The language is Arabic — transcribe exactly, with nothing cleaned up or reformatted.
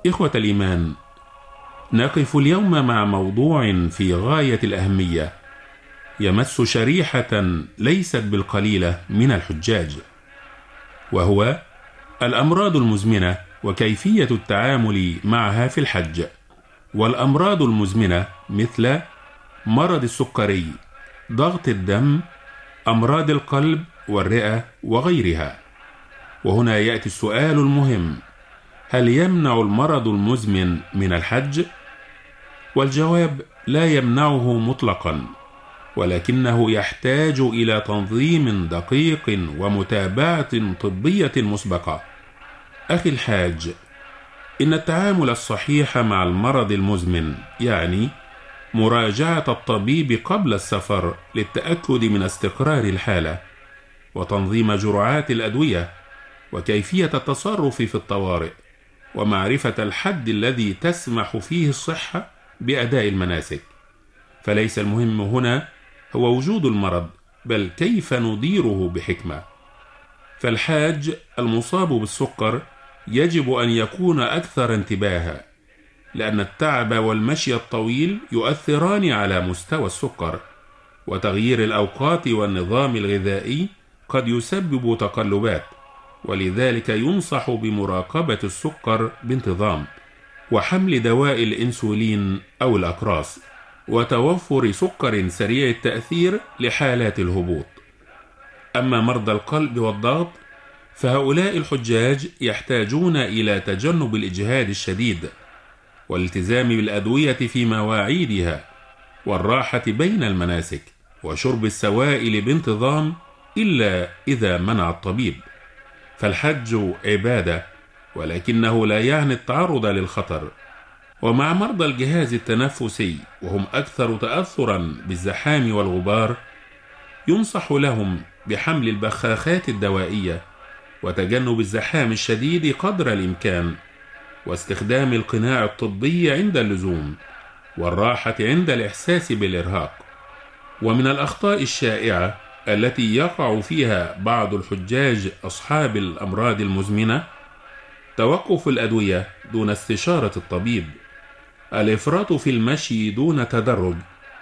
إخوة الإيمان، نقف اليوم مع موضوع في غاية الأهمية يمس شريحة ليست بالقليلة من الحجاج، وهو الأمراض المزمنة وكيفية التعامل معها في الحج. والأمراض المزمنة مثل مرض السكري، ضغط الدم، أمراض القلب والرئة وغيرها. وهنا يأتي السؤال المهم: هل يمنع المرض المزمن من الحج؟ والجواب: لا يمنعه مطلقا، ولكنه يحتاج إلى تنظيم دقيق ومتابعة طبية مسبقة. أخي الحاج، إن التعامل الصحيح مع المرض المزمن يعني مراجعة الطبيب قبل السفر للتأكد من استقرار الحالة، وتنظيم جرعات الأدوية، وكيفية التصرف في الطوارئ، ومعرفة الحد الذي تسمح فيه الصحة بأداء المناسك. فليس المهم هنا هو وجود المرض، بل كيف نديره بحكمة. فالحاج المصاب بالسكر يجب أن يكون أكثر انتباها، لأن التعب والمشي الطويل يؤثران على مستوى السكر، وتغيير الأوقات والنظام الغذائي قد يسبب تقلبات، ولذلك ينصح بمراقبة السكر بانتظام، وحمل دواء الإنسولين أو الأقراص، وتوفر سكر سريع التأثير لحالات الهبوط. أما مرضى القلب والضغط فهؤلاء الحجاج يحتاجون إلى تجنب الإجهاد الشديد، والالتزام بالأدوية في مواعيدها، والراحة بين المناسك، وشرب السوائل بانتظام إلا إذا منع الطبيب. فالحج عبادة، ولكنه لا يعني التعرض للخطر. ومع مرضى الجهاز التنفسي وهم أكثر تأثرا بالزحام والغبار، ينصح لهم بحمل البخاخات الدوائية، وتجنب الزحام الشديد قدر الإمكان، واستخدام القناع الطبي عند اللزوم، والراحة عند الإحساس بالإرهاق. ومن الأخطاء الشائعة التي يقع فيها بعض الحجاج أصحاب الأمراض المزمنة توقف الأدوية دون استشارة الطبيب، الإفراط في المشي دون تدرج